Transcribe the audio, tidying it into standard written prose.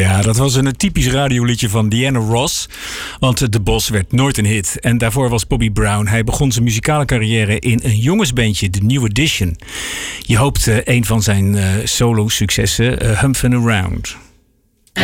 Ja, dat was een typisch radioliedje van Diana Ross. Want De Bos werd nooit een hit. En daarvoor was Bobby Brown. Hij begon zijn muzikale carrière in een jongensbandje, The New Edition. Je hoopt een van zijn solo-successen, Humphin' Around.